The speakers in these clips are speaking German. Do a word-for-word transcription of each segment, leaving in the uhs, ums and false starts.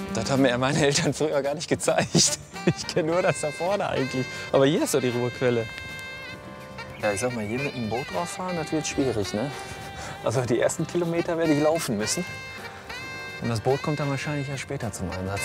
Das haben mir meine Eltern früher gar nicht gezeigt. Ich kenne nur das da vorne eigentlich. Aber hier ist doch die Ruhrquelle. Ja, ich sag mal, hier mit dem Boot drauf fahren, das wird schwierig, ne? Also die ersten Kilometer werde ich laufen müssen. Und das Boot kommt dann wahrscheinlich erst später zum Einsatz.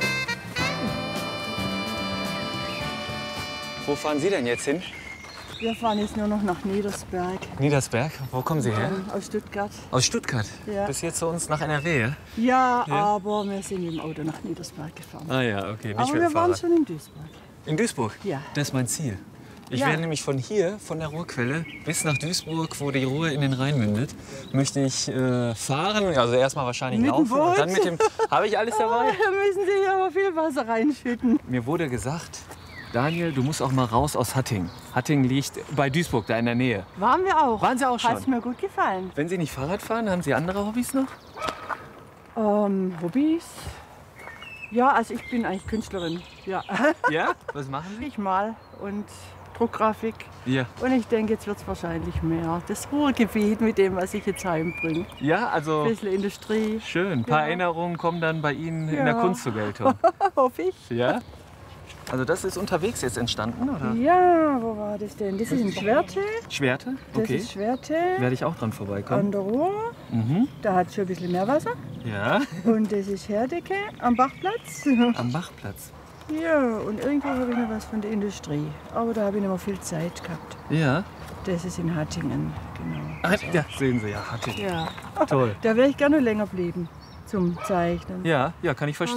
Wo fahren Sie denn jetzt hin? Wir fahren jetzt nur noch nach Niedersberg. Niedersberg? Wo kommen Sie her? Ähm, aus Stuttgart. Aus Stuttgart? Ja. Bis hier zu uns nach N R W, ja? Ja, Ja. aber wir sind mit dem Auto nach Niedersberg gefahren. Ah ja, okay, nicht aber mit dem wir waren Fahrrad. schon in Duisburg. In Duisburg? Ja. Das ist mein Ziel. Ich Ja. werde nämlich von hier, von der Ruhrquelle, bis nach Duisburg, wo die Ruhr in den Rhein mündet, möchte ich äh, fahren. Also erstmal wahrscheinlich Mit dem laufen. Und Boot? dann mit dem. Habe ich alles dabei? Da müssen Sie hier aber viel Wasser reinschütten. Mir wurde gesagt, Daniel, du musst auch mal raus aus Hattingen. Hattingen liegt bei Duisburg, da in der Nähe. Waren wir auch. Waren Sie auch schon? Hat mir gut gefallen. Wenn Sie nicht Fahrrad fahren, haben Sie andere Hobbys noch? Ähm, Hobbys? Ja, also ich bin eigentlich Künstlerin. Ja. Ja? Was machen Sie? Ich mal und Druckgrafik. Ja. Und ich denke, jetzt wird es wahrscheinlich mehr. Das Ruhrgebiet mit dem, was ich jetzt heimbringe. Ja, also Ein bisschen Industrie, schön. Ein paar Ja. Erinnerungen kommen dann bei Ihnen in der Ja. Kunst zur Geltung. hoffe ich. Ja? Also das ist unterwegs jetzt entstanden, oder? Ja, wo war das denn? Das ist in Schwerte. Schwerte? Das Okay. ist Schwerte Werde ich auch dran vorbeikommen. an der Ruhr. Mhm. Da hat es schon ein bisschen mehr Wasser. Ja. Und das ist Herdecke am Bachplatz. Am Bachplatz. Ja, und irgendwo habe ich noch was von der Industrie. Aber da habe ich nicht mehr viel Zeit gehabt. Ja. Das ist in Hattingen, genau. Ach, ja, sehen Sie, ja, hatte ich. Ja, Toll. da wäre ich gerne länger bleiben zum Zeichnen. Ja, ja, kann ich verstehen.